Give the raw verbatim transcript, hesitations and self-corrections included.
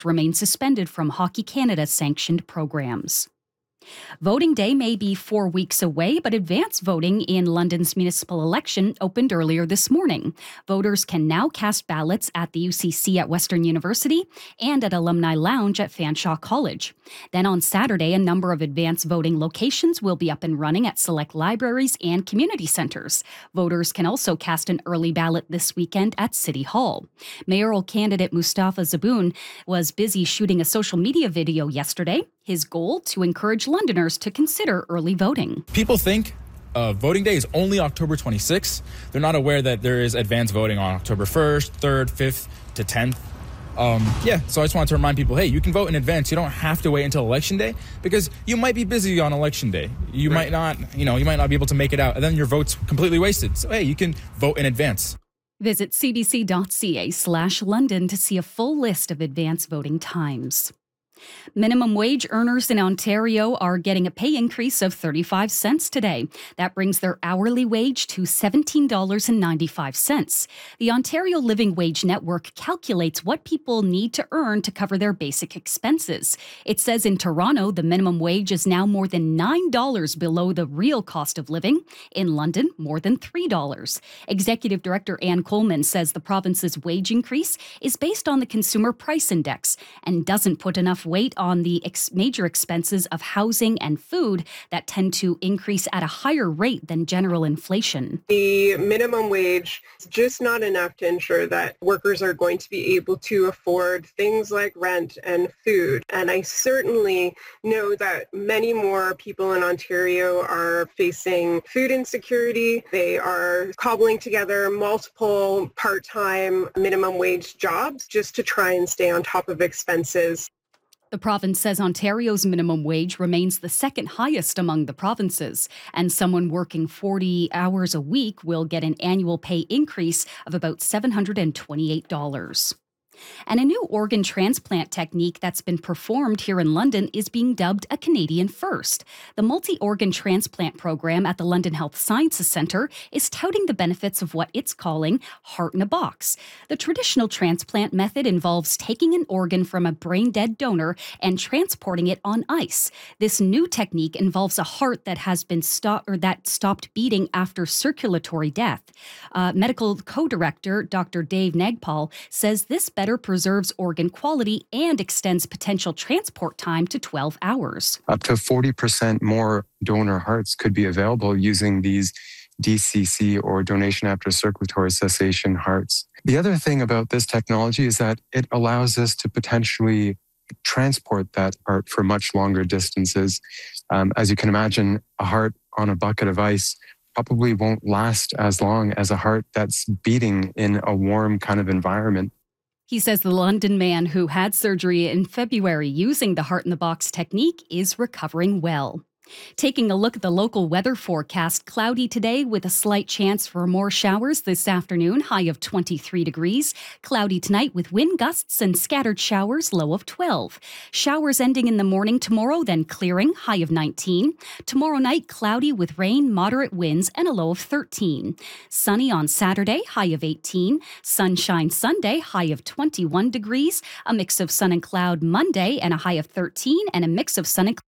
remain suspended from Hockey Canada sanctioned programs. Voting day may be four weeks away, but advance voting in London's municipal election opened earlier this morning. Voters can now cast ballots at the U C C at Western University and at Alumni Lounge at Fanshawe College. Then on Saturday, a number of advance voting locations will be up and running at select libraries and community centres. Voters can also cast an early ballot this weekend at City Hall. Mayoral candidate Mustafa Zaboun was busy shooting a social media video yesterday. His goal to encourage Londoners to consider early voting. People think uh, voting day is only October twenty-sixth. They're not aware that there is advanced voting on October first, third, fifth to tenth. Um, yeah, so I just wanted to remind people, hey, you can vote in advance. You don't have to wait until election day because you might be busy on election day. You right. might not, you know, you might not be able to make it out, and then your vote's completely wasted. So, hey, you can vote in advance. Visit cbc.ca slash London to see a full list of advance voting times. Minimum wage earners in Ontario are getting a pay increase of thirty-five cents today. That brings their hourly wage to seventeen dollars and ninety-five cents. The Ontario Living Wage Network calculates what people need to earn to cover their basic expenses. It says in Toronto, the minimum wage is now more than nine dollars below the real cost of living. In London, more than three dollars. Executive Director Ann Coleman says the province's wage increase is based on the Consumer Price Index and doesn't put enough weight on the ex- major expenses of housing and food that tend to increase at a higher rate than general inflation. The minimum wage is just not enough to ensure that workers are going to be able to afford things like rent and food. And I certainly know that many more people in Ontario are facing food insecurity. They are cobbling together multiple part-time minimum wage jobs just to try and stay on top of expenses. The province says Ontario's minimum wage remains the second highest among the provinces, and someone working forty hours a week will get an annual pay increase of about seven hundred twenty-eight dollars. And a new organ transplant technique that's been performed here in London is being dubbed a Canadian first. The multi-organ transplant program at the London Health Sciences Centre is touting the benefits of what it's calling heart in a box. The traditional transplant method involves taking an organ from a brain-dead donor and transporting it on ice. This new technique involves a heart that has been stopped or that stopped beating after circulatory death. Uh, medical co-director Doctor Dave Nagpal says this better preserves organ quality and extends potential transport time to twelve hours. Up to forty percent more donor hearts could be available using these D C C or donation after circulatory cessation hearts. The other thing about this technology is that it allows us to potentially transport that heart for much longer distances. Um, as you can imagine, a heart on a bucket of ice probably won't last as long as a heart that's beating in a warm kind of environment. He says the London man who had surgery in February using the heart-in-the-box technique is recovering well. Taking a look at the local weather forecast, cloudy today with a slight chance for more showers this afternoon, high of twenty-three degrees. Cloudy tonight with wind gusts and scattered showers, low of twelve. Showers ending in the morning tomorrow, then clearing, high of nineteen. Tomorrow night, cloudy with rain, moderate winds, and a low of thirteen. Sunny on Saturday, high of eighteen. Sunshine Sunday, high of twenty-one degrees. A mix of sun and cloud Monday, and a high of thirteen, and a mix of sun and cloud